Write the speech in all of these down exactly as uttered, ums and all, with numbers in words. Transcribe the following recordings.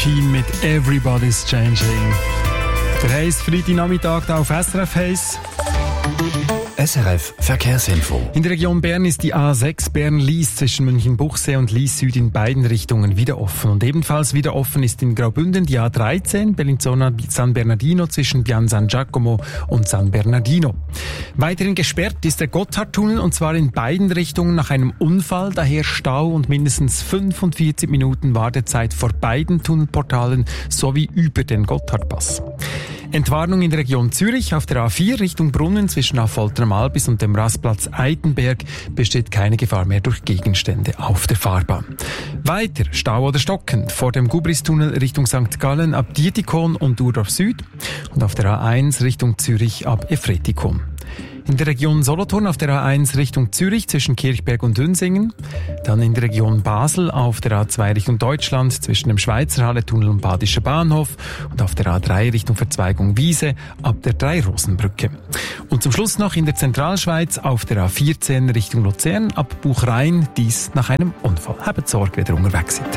Keane mit «Everybody's Changing». Der heisst Freitagnachmittag auf S R F Heiss. S R F Verkehrsinfo. In der Region Bern ist die A sechs Bern-Lies zwischen Münchenbuchsee und Lies Süd in beiden Richtungen wieder offen. Und ebenfalls wieder offen ist in Graubünden die A dreizehn Bellinzona-San Bernardino zwischen Pian San Giacomo und San Bernardino. Weiterhin gesperrt ist der Gotthardtunnel und zwar in beiden Richtungen nach einem Unfall. Daher Stau und mindestens fünfundvierzig Minuten Wartezeit vor beiden Tunnelportalen sowie über den Gotthardpass. Entwarnung in der Region Zürich auf der A vier Richtung Brunnen zwischen Affolter am Albis und dem Rastplatz Eitenberg besteht keine Gefahr mehr durch Gegenstände auf der Fahrbahn. Weiter Stau oder stockend vor dem Gubristunnel Richtung Sankt Gallen ab Dietikon und Urdorf Süd und auf der A eins Richtung Zürich ab Efretikon. In der Region Solothurn auf der A eins Richtung Zürich zwischen Kirchberg und Dünsingen. Dann in der Region Basel auf der A zwei Richtung Deutschland zwischen dem Schweizer Halletunnel und Badischer Bahnhof. Und auf der A drei Richtung Verzweigung Wiese ab der Dreirosenbrücke. Und zum Schluss noch in der Zentralschweiz auf der A vierzehn Richtung Luzern ab Buchrein. Dies nach einem Unfall. Habt Sorge, wenn ihr unterwegs seid.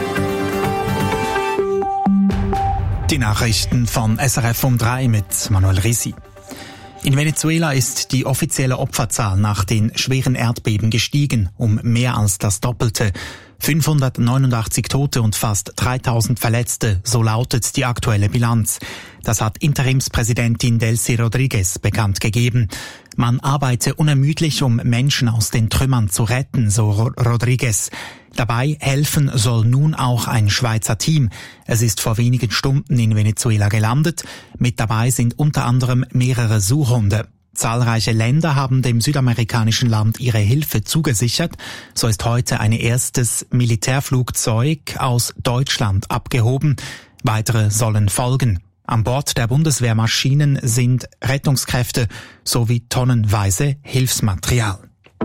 Die Nachrichten von S R F um drei mit Manuel Risi. In Venezuela ist die offizielle Opferzahl nach den schweren Erdbeben gestiegen, um mehr als das Doppelte. fünfhundertneunundachtzig Tote und fast dreitausend Verletzte, so lautet die aktuelle Bilanz. Das hat Interimspräsidentin Delcy Rodriguez bekannt gegeben. Man arbeite unermüdlich, um Menschen aus den Trümmern zu retten, so Rodriguez. Dabei helfen soll nun auch ein Schweizer Team. Es ist vor wenigen Stunden in Venezuela gelandet. Mit dabei sind unter anderem mehrere Suchhunde. Zahlreiche Länder haben dem südamerikanischen Land ihre Hilfe zugesichert. So ist heute ein erstes Militärflugzeug aus Deutschland abgehoben. Weitere sollen folgen. An Bord der Bundeswehrmaschinen sind Rettungskräfte sowie tonnenweise Hilfsmaterial.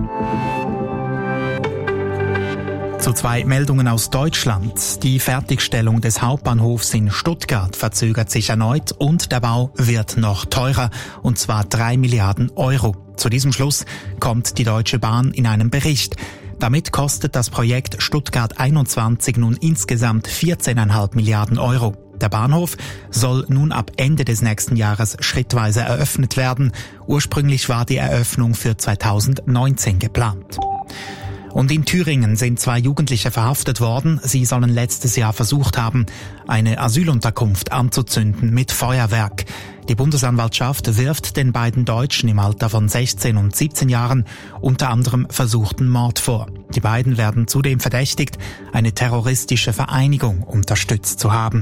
Zu zwei Meldungen aus Deutschland. Die Fertigstellung des Hauptbahnhofs in Stuttgart verzögert sich erneut und der Bau wird noch teurer, und zwar drei Milliarden Euro. Zu diesem Schluss kommt die Deutsche Bahn in einem Bericht. Damit kostet das Projekt Stuttgart einundzwanzig nun insgesamt vierzehn Komma fünf Milliarden Euro. Der Bahnhof soll nun ab Ende des nächsten Jahres schrittweise eröffnet werden. Ursprünglich war die Eröffnung für zweitausendneunzehn geplant. Und in Thüringen sind zwei Jugendliche verhaftet worden. Sie sollen letztes Jahr versucht haben, eine Asylunterkunft anzuzünden mit Feuerwerk. Die Bundesanwaltschaft wirft den beiden Deutschen im Alter von sechzehn und siebzehn Jahren unter anderem versuchten Mord vor. Die beiden werden zudem verdächtigt, eine terroristische Vereinigung unterstützt zu haben.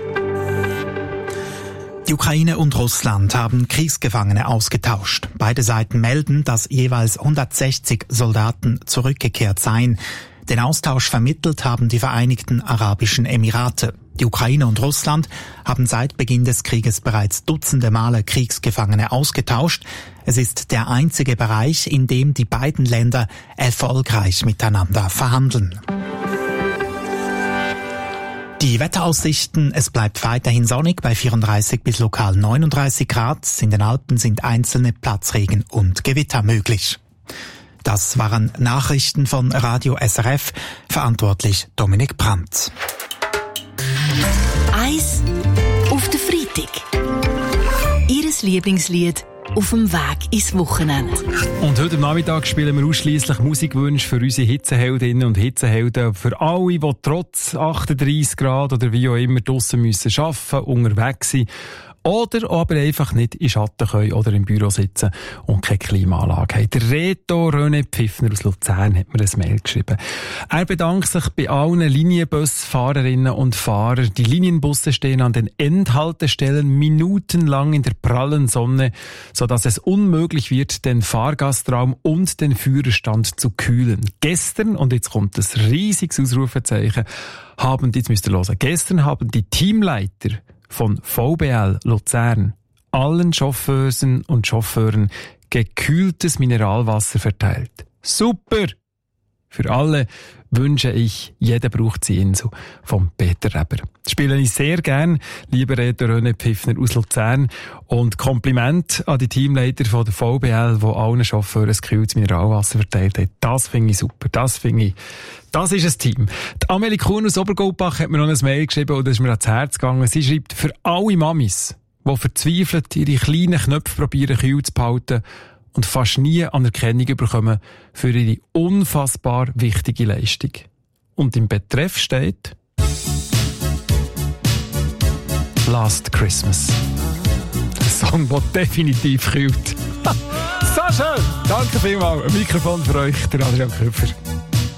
Die Ukraine und Russland haben Kriegsgefangene ausgetauscht. Beide Seiten melden, dass jeweils hundertsechzig Soldaten zurückgekehrt seien. Den Austausch vermittelt haben die Vereinigten Arabischen Emirate. Die Ukraine und Russland haben seit Beginn des Krieges bereits dutzende Male Kriegsgefangene ausgetauscht. Es ist der einzige Bereich, in dem die beiden Länder erfolgreich miteinander verhandeln. Die Wetteraussichten: Es bleibt weiterhin sonnig bei vierunddreißig bis lokal neununddreißig Grad. In den Alpen sind einzelne Platzregen und Gewitter möglich. Das waren Nachrichten von Radio S R F. Verantwortlich Dominik Brandt. Eis auf den Freitag. Ihres Lieblingslied auf dem Weg ins Wochenende. Und heute am Nachmittag spielen wir ausschliesslich Musikwünsche für unsere Hitzeheldinnen und Hitzehelden. Für alle, die trotz achtunddreißig Grad oder wie auch immer draussen müssen arbeiten, unterwegs sind. Oder aber einfach nicht in Schatten können oder im Büro sitzen und keine Klimaanlage haben. Der Reto René Pfiffner aus Luzern hat mir ein Mail geschrieben. Er bedankt sich bei allen Linienbusfahrerinnen und Fahrern. Die Linienbusse stehen an den Endhaltestellen minutenlang in der prallen Sonne, sodass es unmöglich wird, den Fahrgastraum und den Führerstand zu kühlen. Gestern, und jetzt kommt das riesiges Ausrufezeichen, haben, jetzt müsst ihr hören, gestern haben die Teamleiter von V B L Luzern allen Chauffeuren und Chauffeuren gekühltes Mineralwasser verteilt. Super! Für alle wünsche ich, jeder braucht die Insel von Peter Reber. Das spiele ich sehr gern, lieber Reto René Pfiffner aus Luzern. Und Kompliment an die Teamleiter von der V B L, die allen Chauffeuren ein kühles Mineralwasser verteilt hat. Das finde ich super, das finde ich, das ist ein Team. Die Amelie Kuhn aus Obergoldbach hat mir noch ein Mail geschrieben und das ist mir ans Herz gegangen. Sie schreibt, für alle Mamis, die verzweifelt ihre kleinen Knöpfe probieren, kühl zu behalten und fast nie Anerkennung bekommen für ihre unfassbar wichtige Leistung. Und im Betreff steht Last Christmas. Ein Song, der definitiv kühlt. So schön! Danke vielmals. Ein Mikrofon für euch, der Adrian Köpfer.